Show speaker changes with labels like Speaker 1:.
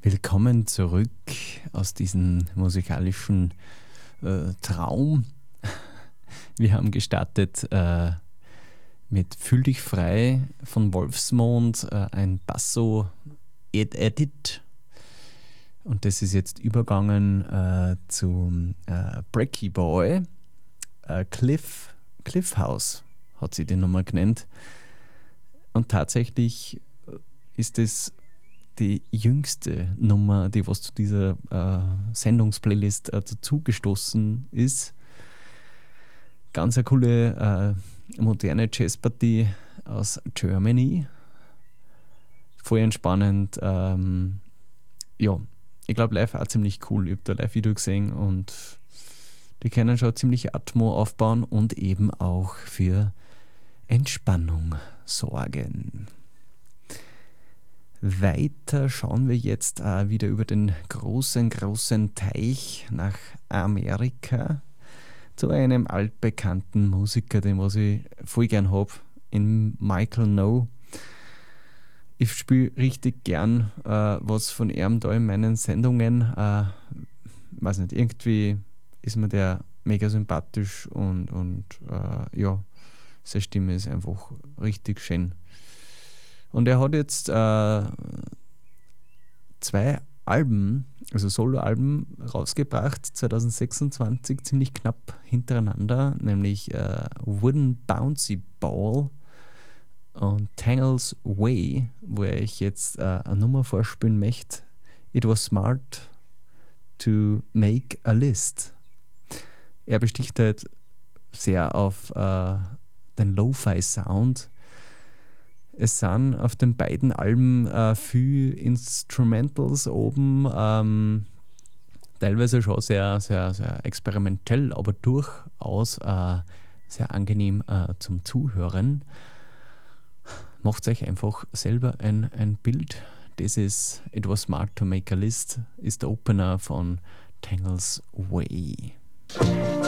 Speaker 1: Willkommen zurück aus diesem musikalischen Traum. Wir haben gestartet mit Fühl dich frei von Wolfsmond, ein Basso Edit. Und das ist jetzt übergangen zum Breaky Boy. Cliff House hat sie die Nummer genannt. Und tatsächlich ist es die jüngste Nummer, die was zu dieser Sendungsplaylist dazugestoßen ist. Ganz eine coole moderne Jazzpartie aus Germany. Voll entspannend. Ja, ich glaube live auch ziemlich cool. Ich habe da Live-Video gesehen und die können schon ziemlich Atmo aufbauen und eben auch für Entspannung sorgen. Weiter schauen wir jetzt wieder über den großen Teich nach Amerika zu einem altbekannten Musiker, den was ich voll gern habe, in Michael No. Ich spiele richtig gern was von ihm da in meinen Sendungen. Weiß nicht, irgendwie ist mir der mega sympathisch und ja, seine Stimme ist einfach richtig schön. Und er hat jetzt 2 Alben, also Soloalben rausgebracht, 2026, ziemlich knapp hintereinander, nämlich Wooden Bouncy Ball und Tangles Way, wo ich jetzt eine Nummer vorspielen möchte. It was smart to make a list. Er besticht halt sehr auf den Lo-Fi-Sound. Es sind auf den beiden Alben viel Instrumentals oben, teilweise schon sehr, sehr, sehr experimentell, aber durchaus sehr angenehm zum Zuhören. Macht euch einfach selber ein Bild. Das ist It Was Smart to Make a List, ist der Opener von Tangles Way.